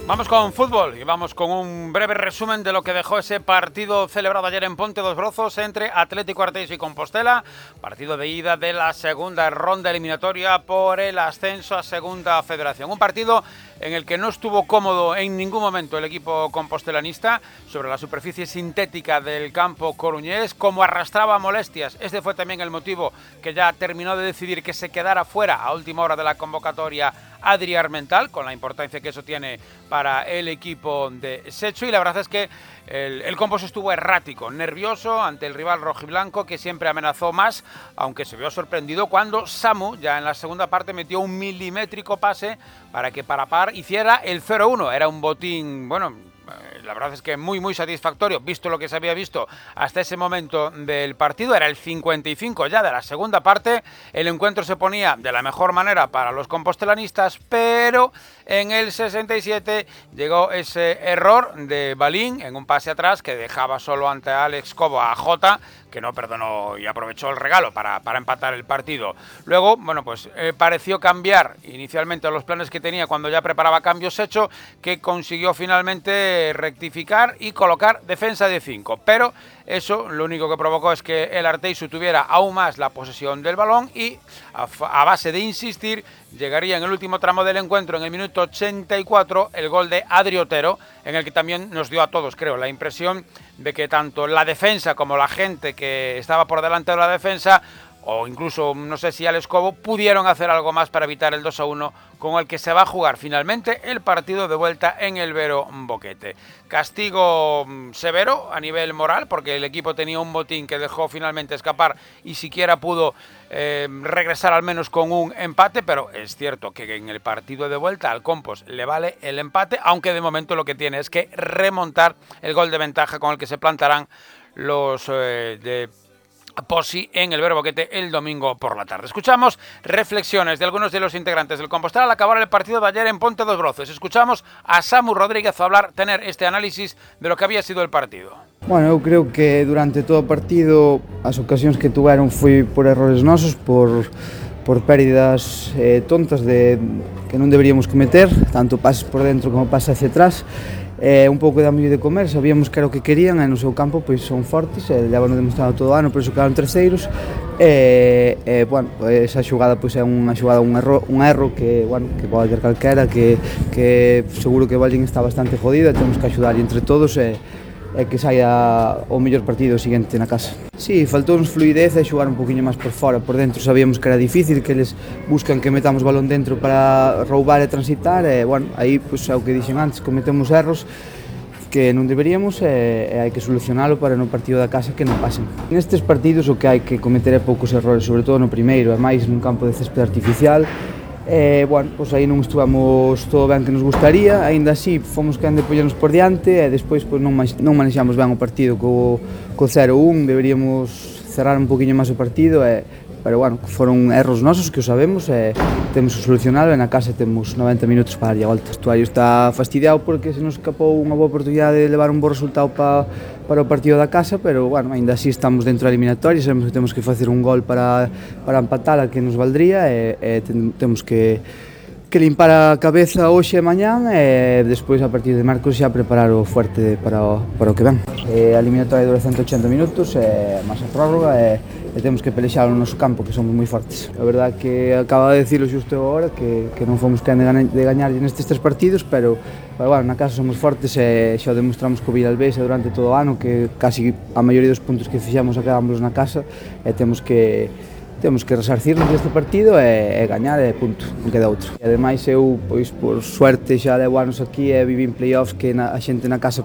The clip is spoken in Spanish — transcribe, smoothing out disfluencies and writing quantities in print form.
Vamos con fútbol y vamos con un breve resumen de lo que dejó ese partido celebrado ayer en Ponte dos Brozos entre Atlético Arteixo y Compostela, partido de ida de la segunda ronda eliminatoria por el ascenso a Segunda Federación. Un partido en el que no estuvo cómodo en ningún momento el equipo compostelanista sobre la superficie sintética del campo coruñés, como arrastraba molestias. Este fue también el motivo que ya terminó de decidir que se quedara fuera a última hora de la convocatoria Adri Armental, con la importancia que eso tiene para el equipo de Secho, y la verdad es que el Compos estuvo errático, nervioso ante el rival rojiblanco, que siempre amenazó más, aunque se vio sorprendido cuando Samu, ya en la segunda parte, metió un milimétrico pase para que Parapar hiciera el 0-1. Era un botín, bueno, la verdad es que muy satisfactorio, visto lo que se había visto hasta ese momento del partido. Era el 55 ya de la segunda parte. El encuentro se ponía de la mejor manera para los compostelanistas, pero en el 67 llegó ese error de Balín en un pase atrás que dejaba solo ante Alex Cobo a Jota, que no perdonó y aprovechó el regalo para empatar el partido. Luego, bueno, pues pareció cambiar inicialmente los planes que tenía cuando ya preparaba cambios Secho, que consiguió finalmente rectificar y colocar defensa de 5. Pero eso lo único que provocó es que el Arteixo tuviera aún más la posesión del balón y a base de insistir llegaría en el último tramo del encuentro, en el minuto 84, el gol de Adri Otero, en el que también nos dio a todos, creo, la impresión de que tanto la defensa como la gente que estaba por delante de la defensa, o incluso, no sé si Alex Cobo, pudieron hacer algo más para evitar el 2-1 con el que se va a jugar finalmente el partido de vuelta en el Vero Boquete. Castigo severo a nivel moral, porque el equipo tenía un botín que dejó finalmente escapar y siquiera pudo regresar al menos con un empate, pero es cierto que en el partido de vuelta al Compos le vale el empate, aunque de momento lo que tiene es que remontar el gol de ventaja con el que se plantarán los de Posi en el Vero Boquete el domingo por la tarde. Escuchamos reflexiones de algunos de los integrantes del Compostela al acabar el partido de ayer en Ponte dos Brozos. Escuchamos a Samu Rodríguez hablar, tener este análisis de lo que había sido el partido. Bueno, eu creo que durante todo o partido as ocasións que tuveron foi por errores nosos, por pérdidas tontas que non deberíamos cometer, tanto pases por dentro como pases hacia atrás. Un pouco de amillo de comer, sabíamos que era o que querían, e no seu campo pois son fortes, levan demostrado todo o ano, por iso quedaron terceiros. Bueno, esa xogada pois é unha xogada, un erro que, bueno, que pode ter calquera, que seguro que Balín está bastante jodido, e temos que axudar entre todos e que saia o mellor partido seguinte na casa. Sí, faltounos fluidez e xogar un poquinho máis por fora. Por dentro sabíamos que era difícil, que eles buscan que metamos balón dentro para roubar e transitar, e, bueno, aí, pois, é o que dixen antes, cometemos erros que non deberíamos e hai que solucionalo para no partido da casa que non pasen. Nestes partidos o que hai que cometer é poucos errores, sobre todo no primeiro, e máis nun campo de céspede artificial. Bueno, pois aí non estuvamos todo ben que nos gustaría, aínda así fomos quen de pollernos por diante e despois pois non manexamos ben o partido co 0-1, deberíamos cerrar un poquinho máis o partido, pero bueno, foron erros nosos que o sabemos e temos que solucionalo, e na casa temos 90 minutos para darlle a volta. O vestuario está fastidiado porque se nos escapou unha boa oportunidade de levar un bo resultado para o partido da casa, pero bueno, aínda así estamos dentro da eliminatoria, sabemos que temos que facer un gol para empatala, que nos valdría, e temos que limpar a cabeza hoxe e mañán, e despois a partir de marcos xa preparar o fuerte para o que ven. A eliminatoria dura 180 minutos, máis a prórroga, e temos que pelexar no noso campo, que somos moi fortes. A verdade que acaba de dicilo xusto agora, que non fomos quen de gañar nestes 3 partidos, pero bueno, na casa somos fortes e xa o demostramos co Villalbés durante todo o ano, que casi a maioría dos puntos que fixamos acabamos na casa, e temos que resarcirnos deste partido e gañar, e punto, non queda outro. E ademais eu, pois, por suerte xa levo anos aquí e vivín playoffs que a xente na casa